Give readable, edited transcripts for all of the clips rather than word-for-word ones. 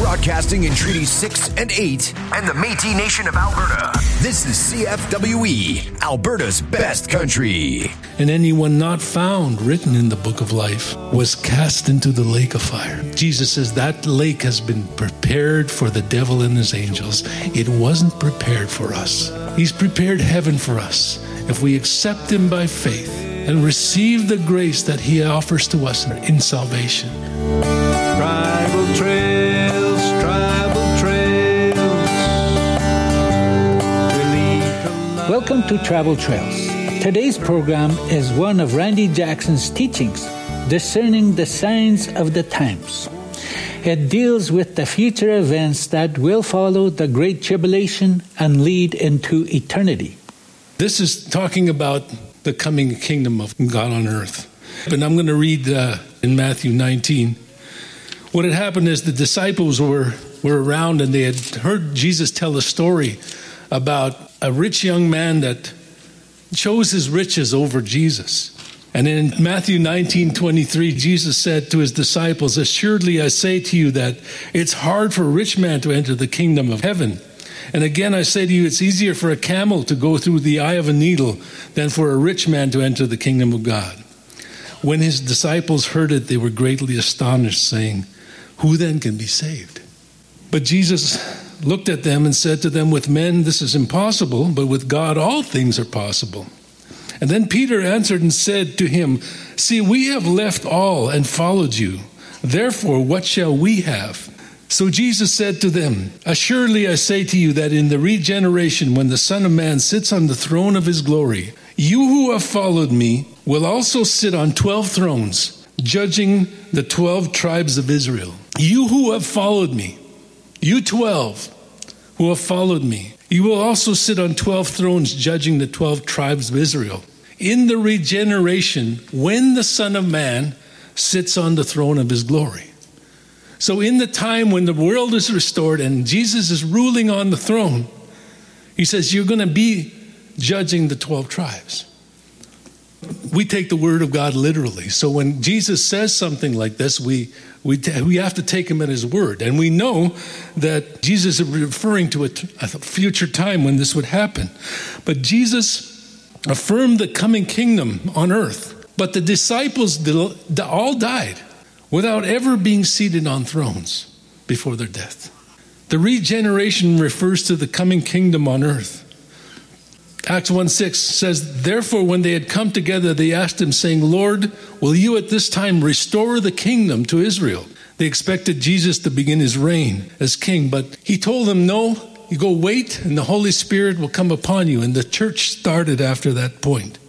Broadcasting in Treaty 6 and 8 and the Métis Nation of Alberta. This is CFWE, Alberta's best country. And anyone not found written in the book of life was cast into the lake of fire. Jesus says that lake has been prepared for the devil and his angels. It wasn't prepared for us. He's prepared heaven for us if we accept him by faith and receive the grace that he offers to us in salvation. Tribal trails, tribal trails. Welcome to Travel Trails. Today's program is one of Randy Jackson's teachings, Discerning the Signs of the Times. It deals with the future events that will follow the Great Tribulation and lead into eternity. This is talking about the coming kingdom of God on earth. And I'm going to read in Matthew 19. What had happened is the disciples were around and they had heard Jesus tell a story about a rich young man that chose his riches over Jesus. And in Matthew 19:23, Jesus said to his disciples, "Assuredly I say to you that it's hard for a rich man to enter the kingdom of heaven. And again, I say to you, it's easier for a camel to go through the eye of a needle than for a rich man to enter the kingdom of God." When his disciples heard it, they were greatly astonished, saying, "Who then can be saved?" But Jesus looked at them and said to them, "With men this is impossible, but with God all things are possible." And then Peter answered and said to him, "See, we have left all and followed you. Therefore, what shall we have?" So Jesus said to them, "Assuredly I say to you that in the regeneration, when the Son of Man sits on the throne of his glory, you who have followed me will also sit on 12 thrones, judging the 12 tribes of Israel. You who have followed me, you 12 who have followed me, you will also sit on 12 thrones, judging the 12 tribes of Israel. In the regeneration, when the Son of Man sits on the throne of his glory." So in the time when the world is restored and Jesus is ruling on the throne, he says, you're going to be judging the 12 tribes. We take the word of God literally. So when Jesus says something like this, we have to take him at his word. And we know that Jesus is referring to a future time when this would happen. But Jesus affirmed the coming kingdom on earth. But the disciples all died without ever being seated on thrones before their death. The regeneration refers to the coming kingdom on earth. Acts 1:6 says, "Therefore, when they had come together, they asked him, saying, 'Lord, will you at this time restore the kingdom to Israel?' They expected Jesus to begin his reign as king, but he told them, 'No, you go wait, and the Holy Spirit will come upon you.' And the church started after that point.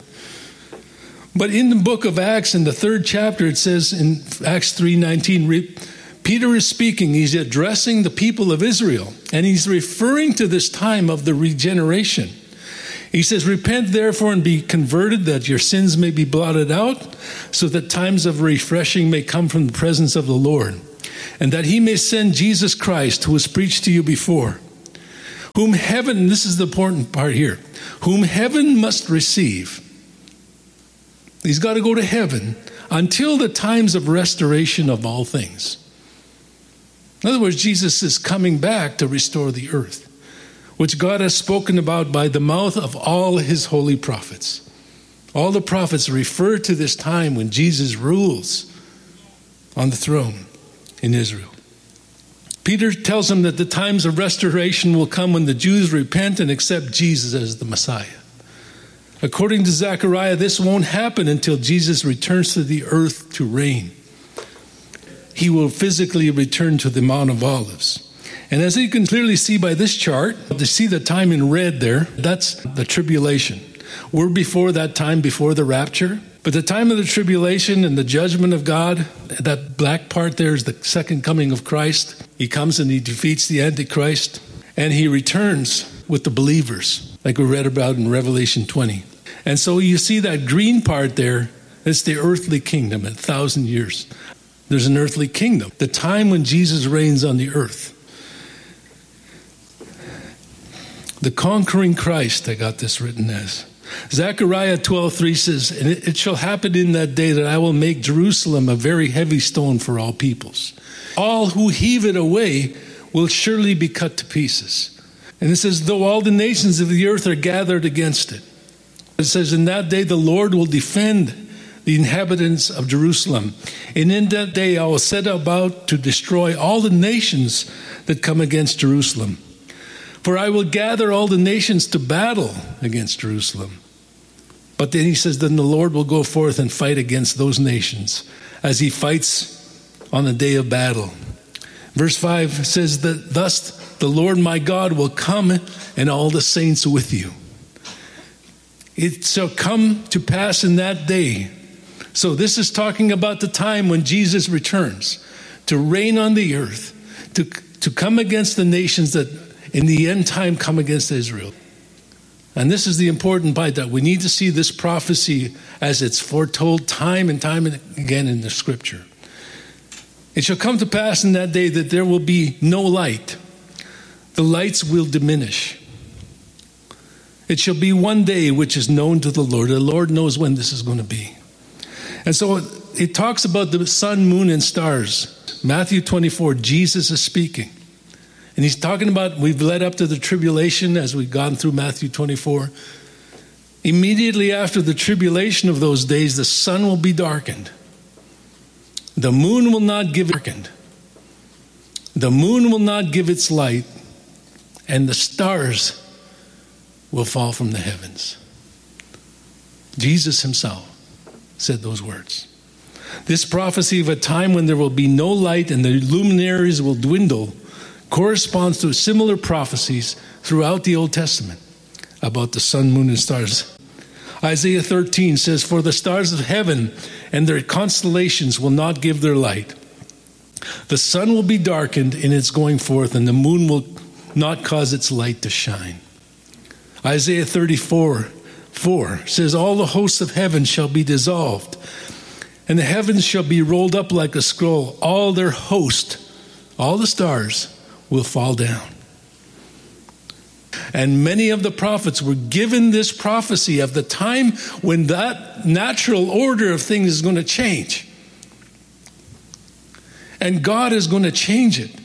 But in the book of Acts, in the 3rd chapter, it says in Acts 3:19, Peter is speaking. He's addressing the people of Israel, and he's referring to this time of the regeneration. He says, "Repent therefore and be converted, that your sins may be blotted out, so that times of refreshing may come from the presence of the Lord, and that he may send Jesus Christ, who was preached to you before, whom heaven," this is the important part here, "whom heaven must receive." He's got to go to heaven until the times of restoration of all things. In other words, Jesus is coming back to restore the earth, which God has spoken about by the mouth of all his holy prophets. All the prophets refer to this time when Jesus rules on the throne in Israel. Peter tells him that the times of restoration will come when the Jews repent and accept Jesus as the Messiah. According to Zechariah, this won't happen until Jesus returns to the earth to reign. He will physically return to the Mount of Olives. And as you can clearly see by this chart, to see the time in red there, that's the tribulation. We're before that time, before the rapture. But the time of the tribulation and the judgment of God, that black part there is the second coming of Christ. He comes and he defeats the Antichrist, and he returns with the believers, like we read about in Revelation 20. And so you see that green part there, it's the earthly kingdom, 1,000 years. There's an earthly kingdom, the time when Jesus reigns on the earth. The conquering Christ, I got this written as. Zechariah 12:3 says, "And it shall happen in that day that I will make Jerusalem a very heavy stone for all peoples. All who heave it away will surely be cut to pieces. And it says, though all the nations of the earth are gathered against it. It says, in that day the Lord will defend the inhabitants of Jerusalem. And in that day I will set about to destroy all the nations that come against Jerusalem. For I will gather all the nations to battle against Jerusalem. But then he says, then the Lord will go forth and fight against those nations as he fights on the day of battle. Verse 5 says that thus the Lord my God will come and all the saints with you. It shall come to pass in that day. So this is talking about the time when Jesus returns to reign on the earth, to come against the nations that in the end time come against Israel. And this is the important part, that we need to see this prophecy as it's foretold time and time again in the scripture. It shall come to pass in that day that there will be no light. The lights will diminish. It shall be one day which is known to the Lord. The Lord knows when this is going to be. And so it talks about the sun, moon, and stars. Matthew 24, Jesus is speaking. And he's talking about, we've led up to the tribulation as we've gone through Matthew 24. Immediately after the tribulation of those days, the sun will be darkened. The moon will not give darkened. The moon will not give its light, and the stars will fall from the heavens. Jesus himself said those words. This prophecy of a time when there will be no light and the luminaries will dwindle corresponds to similar prophecies throughout the Old Testament about the sun, moon, and stars. Isaiah 13 says, for the stars of heaven and their constellations will not give their light. The sun will be darkened in its going forth, and the moon will not cause its light to shine. Isaiah 34:4 says, all the hosts of heaven shall be dissolved, and the heavens shall be rolled up like a scroll. All their host, all the stars, will fall down. And many of the prophets were given this prophecy of the time when that natural order of things is going to change. And God is going to change it.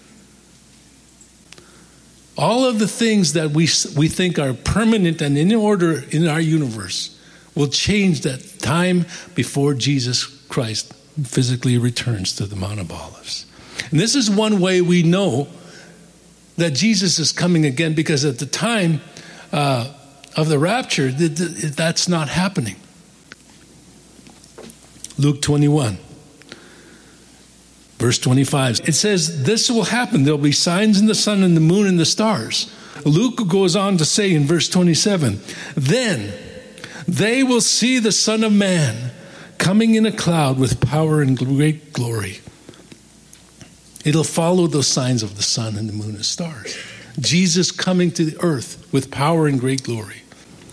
All of the things that we think are permanent and in order in our universe will change that time before Jesus Christ physically returns to the Mount of Olives. And this is one way we know that Jesus is coming again, because at the time of the rapture, that's not happening. Luke 21, verse 25. It says, this will happen. There'll be signs in the sun and the moon and the stars. Luke goes on to say in verse 27, then they will see the Son of Man coming in a cloud with power and great glory. It'll follow those signs of the sun and the moon and stars. Jesus coming to the earth with power and great glory.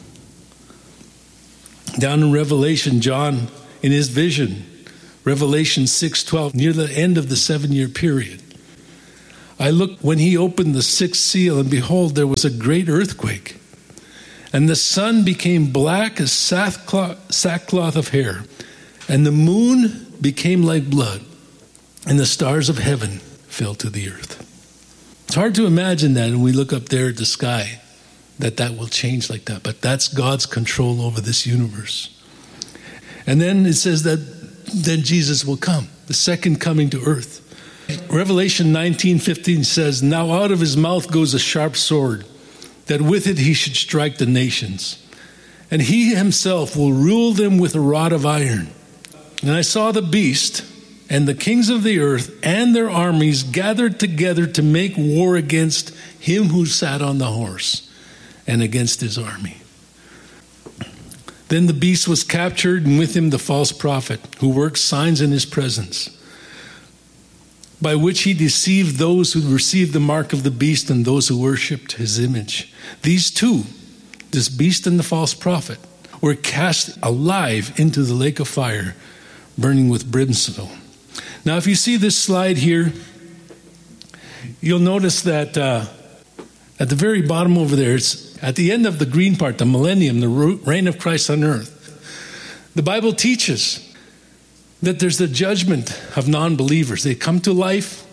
Down in Revelation, John, in his vision, Revelation 6:12, near the end of the 7-year period, I looked when he opened the 6th seal, and behold, there was a great earthquake. And the sun became black as sackcloth of hair, and the moon became like blood, and the stars of heaven fell to the earth. It's hard to imagine that when we look up there at the sky, that will change like that. But that's God's control over this universe. And then it says that then Jesus will come, the second coming to earth. Revelation 19:15 says, now out of his mouth goes a sharp sword, that with it he should strike the nations. And he himself will rule them with a rod of iron. And I saw the beast and the kings of the earth and their armies gathered together to make war against him who sat on the horse and against his army. Then the beast was captured, and with him the false prophet, who worked signs in his presence, by which he deceived those who received the mark of the beast and those who worshipped his image. These two, this beast and the false prophet, were cast alive into the lake of fire, burning with brimstone. Now, if you see this slide here, you'll notice that at the very bottom over there, it's at the end of the green part, the millennium, the reign of Christ on earth. The Bible teaches that there's the judgment of non-believers. They come to life,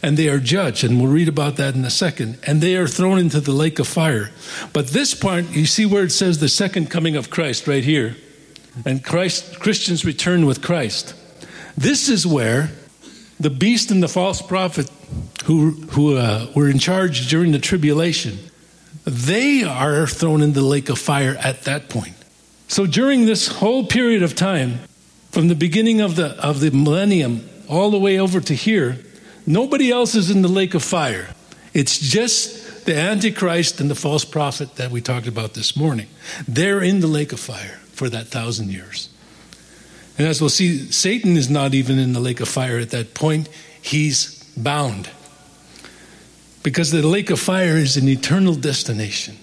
and they are judged. And we'll read about that in a second. And they are thrown into the lake of fire. But this part, you see where it says the second coming of Christ right here. And Christians return with Christ. This is where the beast and the false prophet who were in charge during the tribulation, they are thrown in the lake of fire at that point. So during this whole period of time, from the beginning of the millennium all the way over to here, nobody else is in the lake of fire. It's just the Antichrist and the false prophet that we talked about this morning. They're in the lake of fire for that 1,000 years. And as we'll see, Satan is not even in the lake of fire at that point. He's bound. Because the lake of fire is an eternal destination.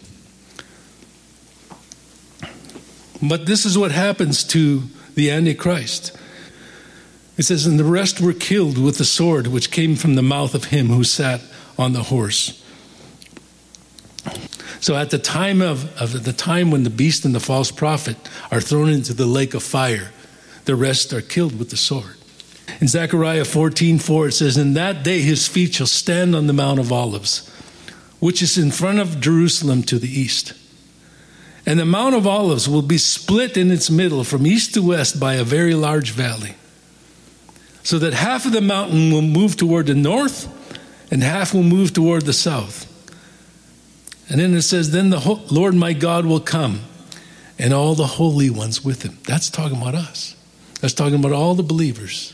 But this is what happens to the Antichrist. It says, and the rest were killed with the sword which came from the mouth of him who sat on the horse. So at the time when the beast and the false prophet are thrown into the lake of fire, the rest are killed with the sword. In Zechariah 14:4 it says, in that day his feet shall stand on the Mount of Olives, which is in front of Jerusalem to the east. And the Mount of Olives will be split in its middle from east to west by a very large valley, so that half of the mountain will move toward the north and half will move toward the south. And then it says, then the Lord my God will come and all the holy ones with him. That's talking about us. That's talking about all the believers.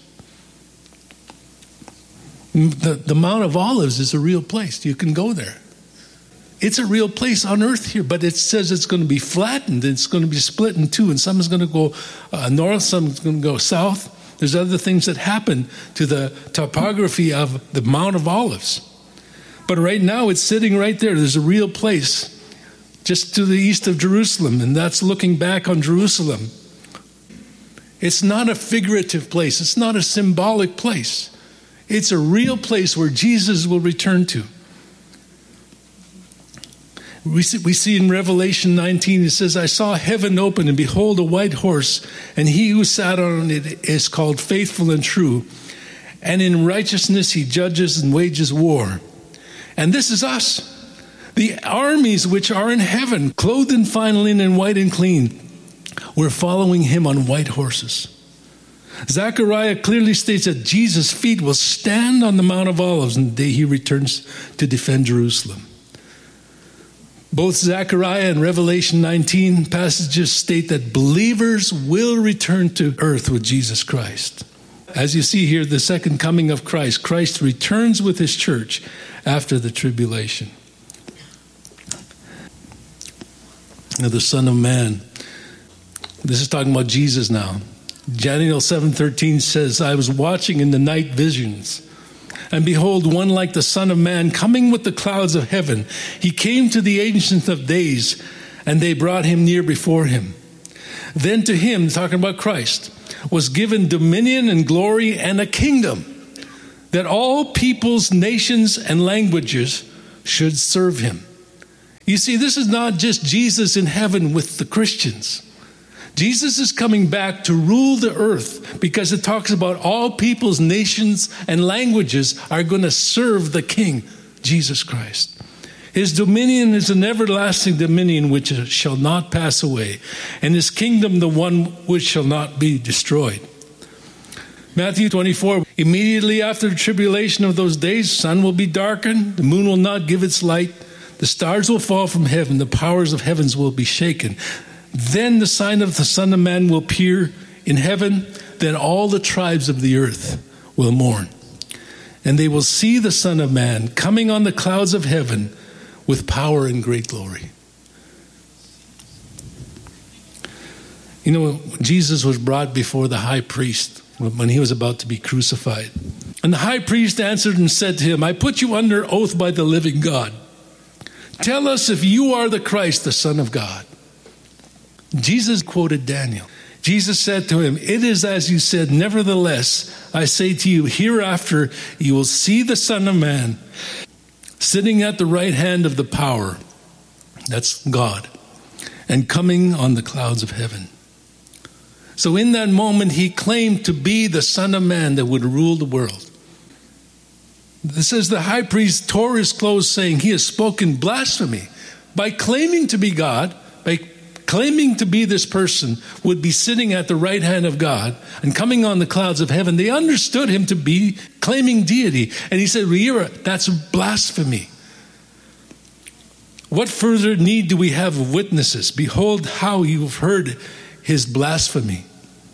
The Mount of Olives is a real place. You can go there. It's a real place on earth here, but it says it's going to be flattened. It's going to be split in two, and some is going to go north, some is going to go south. There's other things that happen to the topography of the Mount of Olives. But right now it's sitting right there. There's a real place just to the east of Jerusalem, and that's looking back on Jerusalem. It's not a figurative place. It's not a symbolic place. It's a real place where Jesus will return to. We see in Revelation 19, it says, I saw heaven open, and behold, a white horse, and he who sat on it is called Faithful and True. And in righteousness he judges and wages war. And this is us, the armies which are in heaven, clothed in fine linen, white and clean. We're following him on white horses. Zechariah clearly states that Jesus' feet will stand on the Mount of Olives on the day he returns to defend Jerusalem. Both Zechariah and Revelation 19 passages state that believers will return to earth with Jesus Christ. As you see here, the second coming of Christ, Christ returns with his church after the tribulation. Now, the Son of Man. This is talking about Jesus now. Daniel 7:13 says, I was watching in the night visions, and behold, one like the Son of Man coming with the clouds of heaven. He came to the Ancient of Days, and they brought him near before him. Then to him, talking about Christ, was given dominion and glory and a kingdom, that all peoples, nations, and languages should serve him. You see, this is not just Jesus in heaven with the Christians. Jesus is coming back to rule the earth, because it talks about all peoples, nations, and languages are going to serve the King, Jesus Christ. His dominion is an everlasting dominion which shall not pass away, and his kingdom the one which shall not be destroyed. Matthew 24, immediately after the tribulation of those days, the sun will be darkened, the moon will not give its light, the stars will fall from heaven, the powers of heavens will be shaken. Then the sign of the Son of Man will appear in heaven. Then all the tribes of the earth will mourn. And they will see the Son of Man coming on the clouds of heaven with power and great glory. You know, Jesus was brought before the high priest when he was about to be crucified. And the high priest answered and said to him, I put you under oath by the living God. Tell us if you are the Christ, the Son of God. Jesus quoted Daniel. Jesus said to him, it is as you said, nevertheless, I say to you, hereafter you will see the Son of Man sitting at the right hand of the power, that's God, and coming on the clouds of heaven. So in that moment, he claimed to be the Son of Man that would rule the world. It says the high priest tore his clothes, saying, he has spoken blasphemy. By claiming to be God, by claiming to be this person, would be sitting at the right hand of God and coming on the clouds of heaven. They understood him to be claiming deity. And he said, that's blasphemy. What further need do we have of witnesses? Behold how you have heard his blasphemy.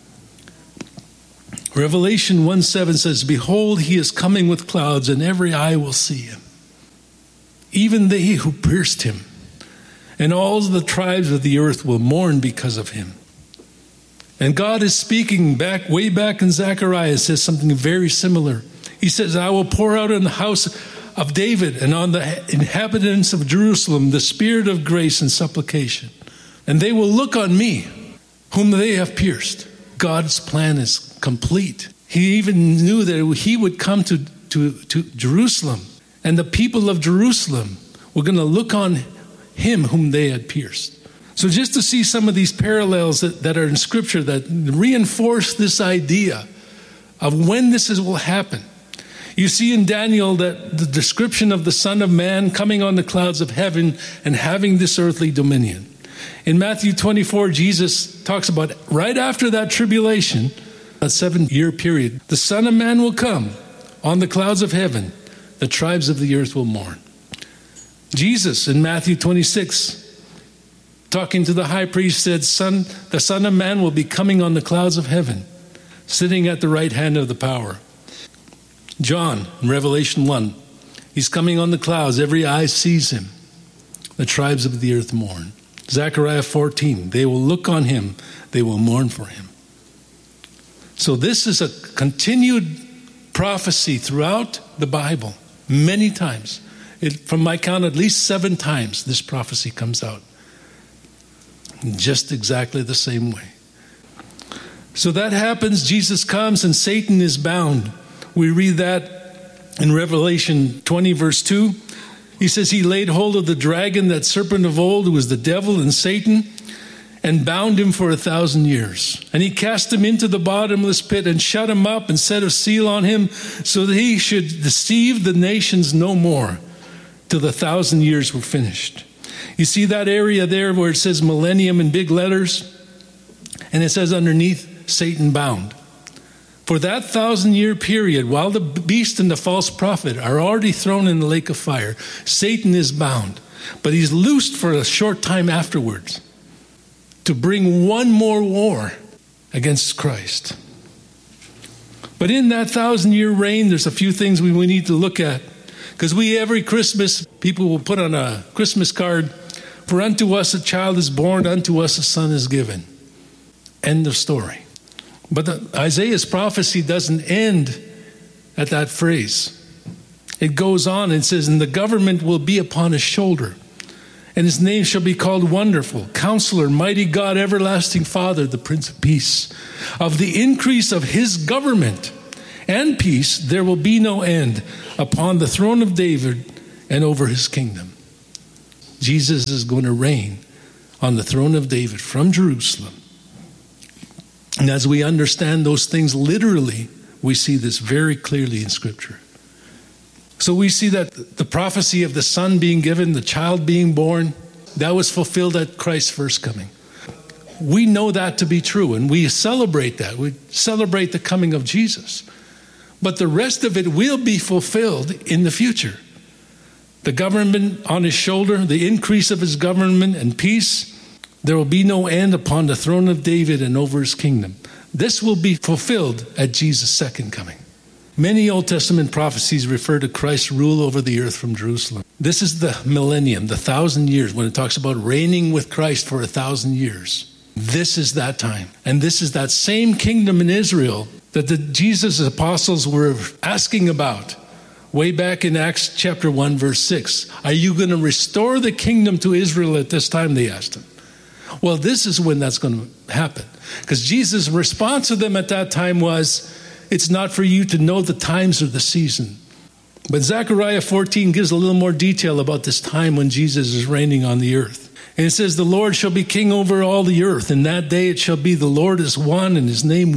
Revelation 1:7 says, behold, he is coming with clouds, and every eye will see him, even they who pierced him. And all the tribes of the earth will mourn because of him. And God is speaking way back in Zechariah, says something very similar. He says, I will pour out on the house of David and on the inhabitants of Jerusalem the spirit of grace and supplication. And they will look on me, whom they have pierced. God's plan is complete. He even knew that he would come to Jerusalem, and the people of Jerusalem were going to look on him whom they had pierced. So just to see some of these parallels that are in Scripture that reinforce this idea of when this will happen. You see in Daniel that the description of the Son of Man coming on the clouds of heaven and having this earthly dominion. In Matthew 24, Jesus talks about right after that tribulation, a 7-year period, the Son of Man will come on the clouds of heaven. The tribes of the earth will mourn. Jesus in Matthew 26, talking to the high priest, said, the Son of Man will be coming on the clouds of heaven, sitting at the right hand of the power. John in Revelation 1, he's coming on the clouds. Every eye sees him. The tribes of the earth mourn. Zechariah 14, they will look on him. They will mourn for him. So this is a continued prophecy throughout the Bible, many times. From my count, at least 7 times this prophecy comes out. Just exactly the same way. So that happens, Jesus comes and Satan is bound. We read that in Revelation 20 verse 2. He says he laid hold of the dragon, that serpent of old, who was the devil and Satan, and bound him for 1,000 years. And he cast him into the bottomless pit and shut him up and set a seal on him, so that he should deceive the nations no more, till the 1,000 years were finished. You see that area there where it says millennium in big letters? And it says underneath, Satan bound. For that 1,000-year period, while the beast and the false prophet are already thrown in the lake of fire, Satan is bound. But he's loosed for a short time afterwards to bring one more war against Christ. But in that 1,000-year reign, there's a few things we need to look at. Because every Christmas, people will put on a Christmas card, for unto us a child is born, unto us a son is given. End of story. But Isaiah's prophecy doesn't end at that phrase. It goes on and says, and the government will be upon his shoulder, and his name shall be called Wonderful, Counselor, Mighty God, Everlasting Father, the Prince of Peace. Of the increase of his government and peace there will be no end, upon the throne of David and over his kingdom. Jesus is going to reign on the throne of David from Jerusalem. And as we understand those things literally, we see this very clearly in Scripture. So we see that the prophecy of the Son being given, the child being born, that was fulfilled at Christ's first coming. We know that to be true, and we celebrate that. We celebrate the coming of Jesus. But the rest of it will be fulfilled in the future. The government on his shoulder, the increase of his government and peace, there will be no end upon the throne of David and over his kingdom. This will be fulfilled at Jesus' second coming. Many Old Testament prophecies refer to Christ's rule over the earth from Jerusalem. This is the millennium, the 1,000 years, when it talks about reigning with Christ for 1,000 years. This is that time. And this is that same kingdom in Israel that the Jesus' apostles were asking about way back in Acts chapter 1, verse 6. Are you going to restore the kingdom to Israel at this time, they asked him. Well, this is when that's going to happen. Because Jesus' response to them at that time was, it's not for you to know the times or the season. But Zechariah 14 gives a little more detail about this time when Jesus is reigning on the earth. And it says, the Lord shall be king over all the earth. In that day it shall be the Lord is one and his name one.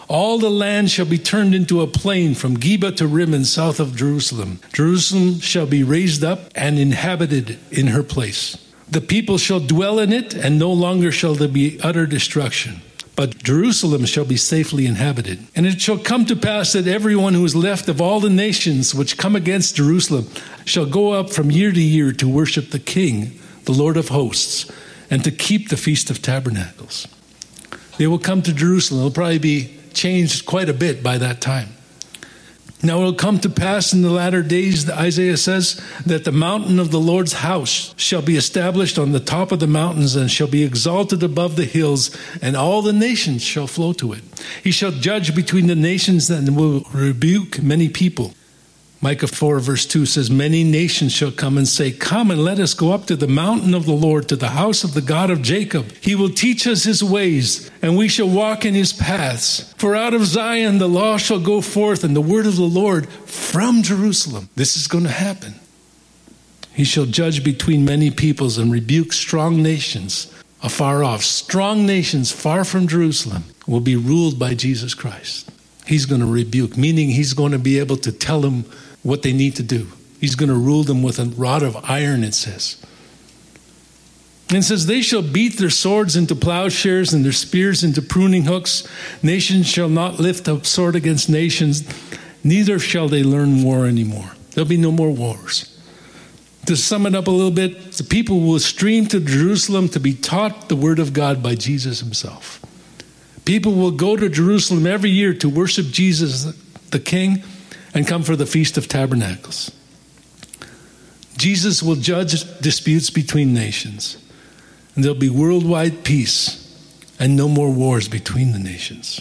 All the land shall be turned into a plain from Geba to Rimmon, south of Jerusalem. Jerusalem shall be raised up and inhabited in her place. The people shall dwell in it, and no longer shall there be utter destruction. But Jerusalem shall be safely inhabited. And it shall come to pass that everyone who is left of all the nations which come against Jerusalem shall go up from year to year to worship the King, the Lord of hosts, and to keep the Feast of Tabernacles. They will come to Jerusalem. It'll probably be changed quite a bit by that time. Now it will come to pass in the latter days, Isaiah says, that the mountain of the Lord's house shall be established on the top of the mountains and shall be exalted above the hills, and all the nations shall flow to it. He shall judge between the nations and will rebuke many people. Micah 4 verse 2 says, many nations shall come and say, come and let us go up to the mountain of the Lord, to the house of the God of Jacob. He will teach us his ways, and we shall walk in his paths. For out of Zion the law shall go forth, and the word of the Lord from Jerusalem. This is going to happen. He shall judge between many peoples and rebuke strong nations afar off. Strong nations far from Jerusalem will be ruled by Jesus Christ. He's going to rebuke, meaning he's going to be able to tell them what they need to do. He's going to rule them with a rod of iron, it says. And it says, they shall beat their swords into plowshares and their spears into pruning hooks. Nations shall not lift up sword against nations, neither shall they learn war anymore. There'll be no more wars. To sum it up a little bit, the people will stream to Jerusalem to be taught the word of God by Jesus himself. People will go to Jerusalem every year to worship Jesus, the King, and come for the Feast of Tabernacles. Jesus will judge disputes between nations, and there'll be worldwide peace and no more wars between the nations.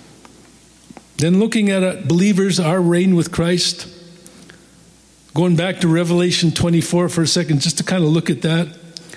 Then looking at believers, our reign with Christ, going back to Revelation 24 for a second, just to kind of look at that.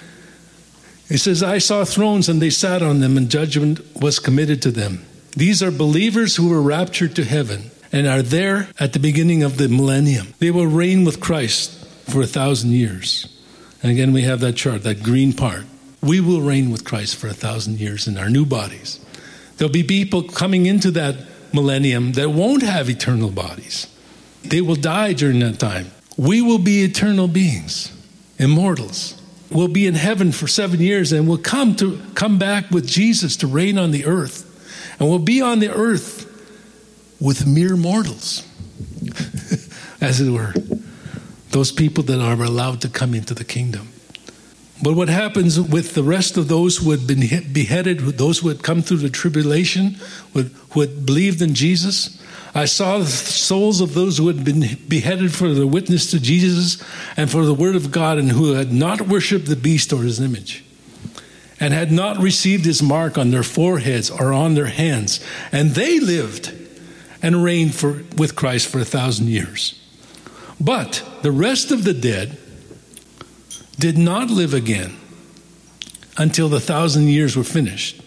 It says, I saw thrones and they sat on them, and judgment was committed to them. These are believers who were raptured to heaven and are there at the beginning of the millennium. They will reign with Christ for 1,000 years. And again, we have that chart, that green part. We will reign with Christ for 1,000 years in our new bodies. There'll be people coming into that millennium that won't have eternal bodies. They will die during that time. We will be eternal beings, immortals. We'll be in heaven for 7 years, and we'll come back with Jesus to reign on the earth. And we'll be on the earth with mere mortals, as it were. Those people that are allowed to come into the kingdom. But what happens with the rest of those who had been beheaded, those who had come through the tribulation, who had believed in Jesus? I saw the souls of those who had been beheaded for the witness to Jesus and for the word of God, and who had not worshipped the beast or his image, and had not received his mark on their foreheads or on their hands. And they lived and reigned with Christ for 1,000 years. But the rest of the dead did not live again until the 1,000 years were finished.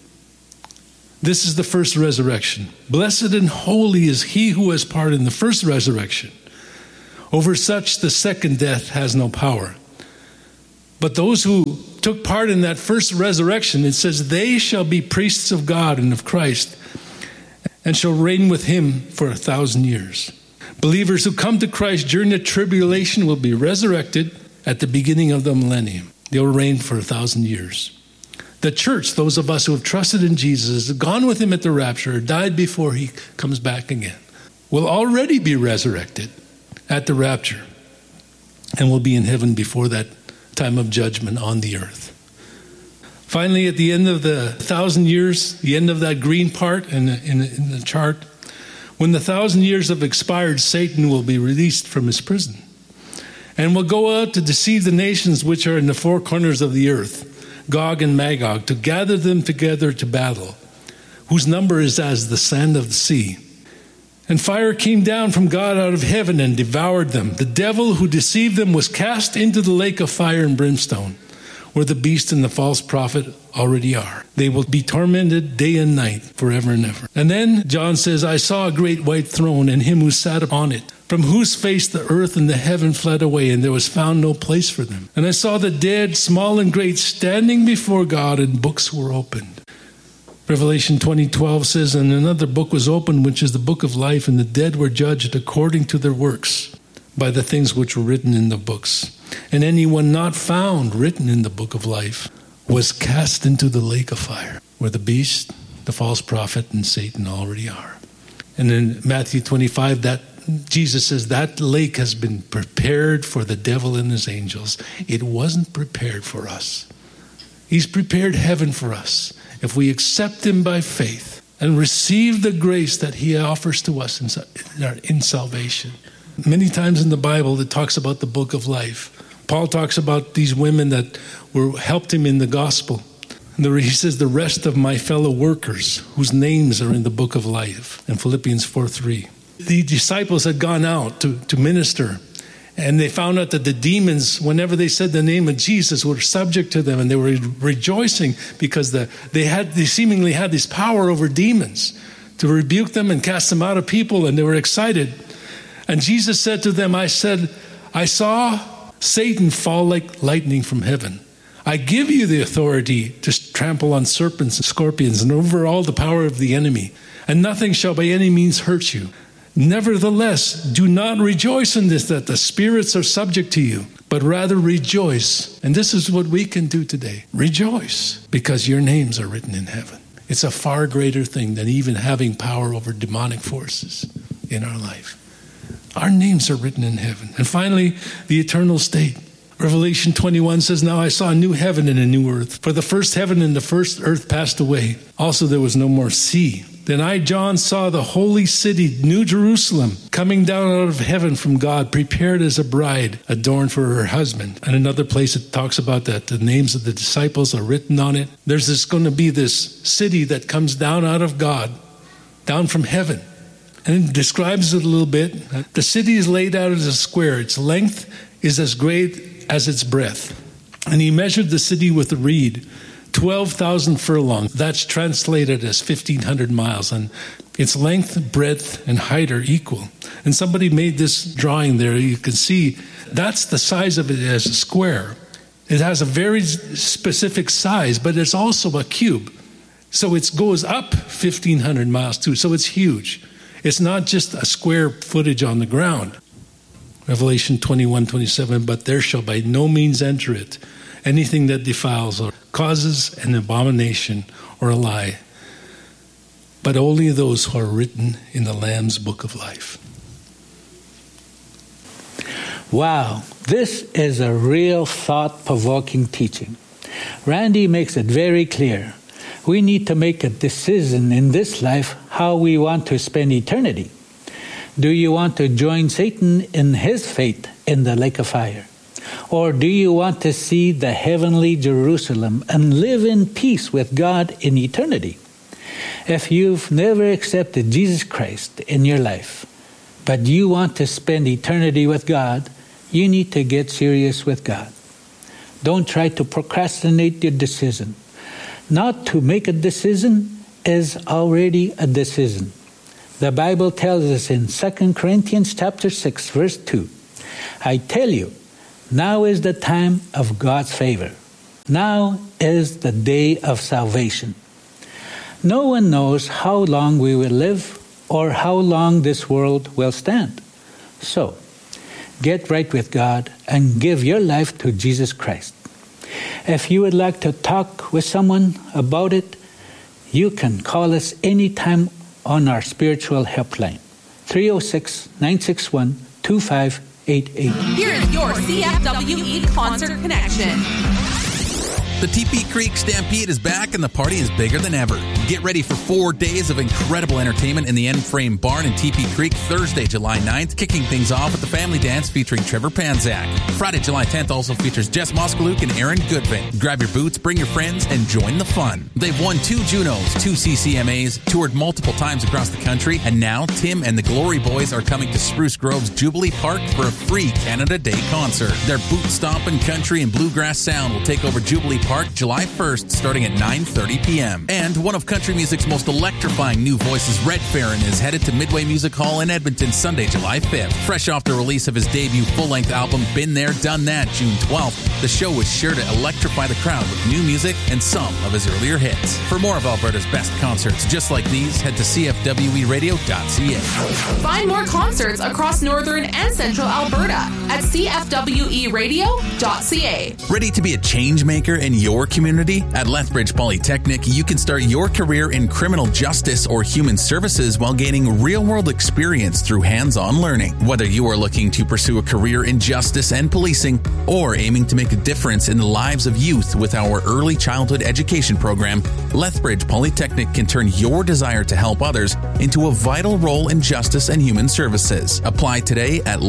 This is the first resurrection. Blessed and holy is he who has part in the first resurrection. Over such the second death has no power. But those who took part in that first resurrection, it says, they shall be priests of God and of Christ, and shall reign with him for 1,000 years. Believers who come to Christ during the tribulation will be resurrected at the beginning of the millennium. They will reign for 1,000 years. The church, those of us who have trusted in Jesus, have gone with him at the rapture, or died before he comes back again, will already be resurrected at the rapture, and will be in heaven before that time of judgment on the earth. Finally, at the end of the 1,000 years, the end of that green part in the chart, when the 1,000 years have expired, Satan will be released from his prison and will go out to deceive the nations which are in the four corners of the earth, Gog and Magog, to gather them together to battle, whose number is as the sand of the sea. And fire came down from God out of heaven and devoured them. The devil who deceived them was cast into the lake of fire and brimstone, where the beast and the false prophet already are. They will be tormented day and night forever and ever. And then John says, I saw a great white throne and him who sat upon it, from whose face the earth and the heaven fled away, and there was found no place for them. And I saw the dead, small and great, standing before God, and books were opened. Revelation 20:12 says, and another book was opened, which is the book of life, and the dead were judged according to their works by the things which were written in the books. And anyone not found written in the book of life was cast into the lake of fire, where the beast, the false prophet, and Satan already are. And in Matthew 25, that Jesus says that lake has been prepared for the devil and his angels. It wasn't prepared for us. He's prepared heaven for us if we accept him by faith and receive the grace that he offers to us in salvation. Many times in the Bible, it talks about the book of life. Paul talks about these women that helped him in the gospel. He says, the rest of my fellow workers whose names are in the book of life, in Philippians 4:3. The disciples had gone out to minister, and they found out that the demons, whenever they said the name of Jesus, were subject to them, and they were rejoicing because they seemingly had this power over demons to rebuke them and cast them out of people, and they were excited. And Jesus said to them, I saw Satan fall like lightning from heaven. I give you the authority to trample on serpents and scorpions and over all the power of the enemy, and nothing shall by any means hurt you. Nevertheless, do not rejoice in this, that the spirits are subject to you, but rather rejoice. And this is what we can do today. Rejoice, because your names are written in heaven. It's a far greater thing than even having power over demonic forces in our life. Our names are written in heaven. And finally, the eternal state. Revelation 21 says, now I saw a new heaven and a new earth. For the first heaven and the first earth passed away. Also there was no more sea. Then I, John, saw the holy city, New Jerusalem, coming down out of heaven from God, prepared as a bride, adorned for her husband. And another place it talks about that the names of the disciples are written on it. There's going to be this city that comes down out of God, down from heaven. And it describes it a little bit. The city is laid out as a square. Its length is as great as its breadth. And he measured the city with a reed, 12,000 furlongs. That's translated as 1,500 miles. And its length, breadth, and height are equal. And somebody made this drawing there. You can see that's the size of it as a square. It has a very specific size, but it's also a cube. So it goes up 1,500 miles too. So it's huge. It's not just a square footage on the ground. Revelation 21:27, but there shall by no means enter it anything that defiles or causes an abomination or a lie, but only those who are written in the Lamb's book of life. Wow, this is a real thought-provoking teaching. Randy makes it very clear. We need to make a decision in this life how we want to spend eternity. Do you want to join Satan in his fate in the lake of fire? Or do you want to see the heavenly Jerusalem and live in peace with God in eternity? If you've never accepted Jesus Christ in your life, but you want to spend eternity with God, you need to get serious with God. Don't try to procrastinate your decision. Not to make a decision is already a decision. The Bible tells us in 2 Corinthians chapter 6, verse 2, I tell you, now is the time of God's favor. Now is the day of salvation. No one knows how long we will live or how long this world will stand. So, get right with God and give your life to Jesus Christ. If you would like to talk with someone about it, you can call us anytime on our spiritual helpline, 306-961-2588. Here is your CFWE Concert Connection. The TP Creek Stampede is back and the party is bigger than ever. Get ready for 4 days of incredible entertainment in the N-Frame Barn in TP Creek Thursday, July 9th, kicking things off with the Family Dance featuring Trevor Panzak. Friday, July 10th also features Jess Moskaluk and Aaron Goodvin. Grab your boots, bring your friends, and join the fun. They've won 2 Junos, 2 CCMAs, toured multiple times across the country, and now Tim and the Glory Boys are coming to Spruce Grove's Jubilee Park for a free Canada Day concert. Their boot-stomping country and bluegrass sound will take over Jubilee Park July 1st starting at 9:30 p.m. And one of country country music's most electrifying new voices, Red Farron, is headed to Midway Music Hall in Edmonton Sunday, July 5th. Fresh off the release of his debut full-length album, Been There, Done That, June 12th, the show was sure to electrify the crowd with new music and some of his earlier hits. For more of Alberta's best concerts just like these, head to cfweradio.ca. Find more concerts across northern and central Alberta at cfweradio.ca. Ready to be a change maker in your community? At Lethbridge Polytechnic, you can start your career in criminal justice or human services while gaining real-world experience through hands-on learning. Whether you are looking to pursue a career in justice and policing or aiming to make a difference in the lives of youth with our early childhood education program, Lethbridge Polytechnic can turn your desire to help others into a vital role in justice and human services. Apply today at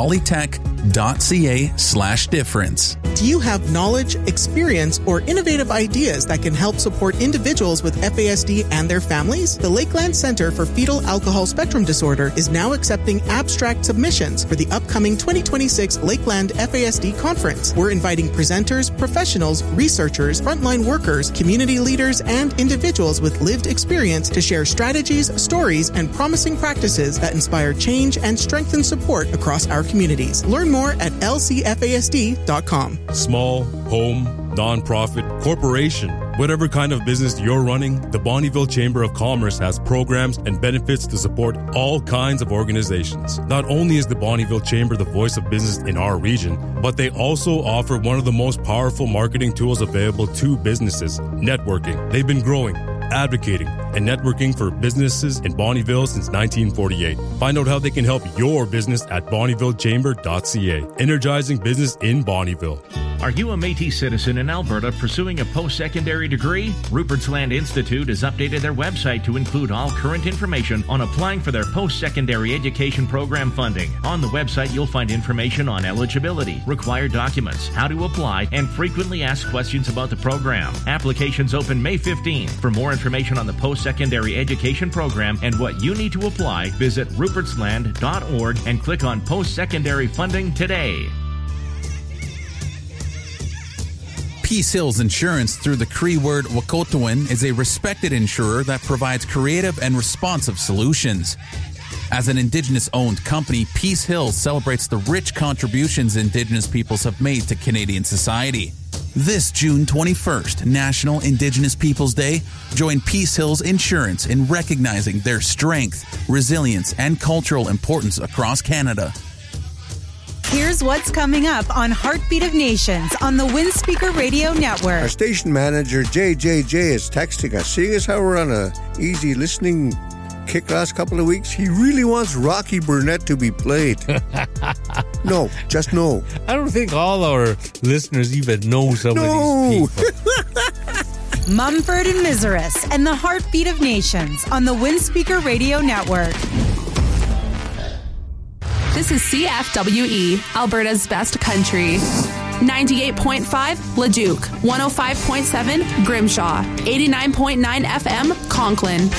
lethpolytech.ca/difference. Do you have knowledge, experience, or innovative ideas that can help support individuals with FASD and their families? The Lakeland Center for Fetal Alcohol Spectrum Disorder is now accepting abstract submissions for the upcoming 2026 Lakeland FASD Conference. We're inviting presenters, professionals, researchers, frontline workers, community leaders, and individuals with lived experience to share strategies, stories, and promising practices that inspire change and strengthen support across our communities. Learn more at lcfasd.com. Small, home, nonprofit, corporation, whatever kind of business you're running, the Bonnyville Chamber of Commerce has programs and benefits to support all kinds of organizations. Not only is the Bonnyville Chamber the voice of business in our region, but they also offer one of the most powerful marketing tools available to businesses, networking. They've been growing, advocating, and networking for businesses in Bonnyville since 1948. Find out how they can help your business at bonnyvillechamber.ca. Energizing business in Bonnyville. Are you a Métis citizen in Alberta pursuing a post-secondary degree? Rupert's Land Institute has updated their website to include all current information on applying for their post-secondary education program funding. On the website, you'll find information on eligibility, required documents, how to apply, and frequently asked questions about the program. Applications open May 15. For more information on the post-secondary education program and what you need to apply, visit rupertsland.org and click on post-secondary funding today. Peace Hills Insurance, through the Cree word Wakotowin, is a respected insurer that provides creative and responsive solutions. As an Indigenous-owned company, Peace Hills celebrates the rich contributions Indigenous peoples have made to Canadian society. This June 21st, National Indigenous Peoples Day, join Peace Hills Insurance in recognizing their strength, resilience, and cultural importance across Canada. Here's what's coming up on Heartbeat of Nations on the Windspeaker Radio Network. Our station manager, JJJ, is texting us, seeing as how we're on a easy listening kick last couple of weeks. He really wants Rocky Burnett to be played. No, just no. I don't think all our listeners even know some of these people. Mumford and Miseris and the Heartbeat of Nations on the Windspeaker Radio Network. This is CFWE, Alberta's best country. 98.5 Leduc, 105.7 Grimshaw, 89.9 FM Conklin,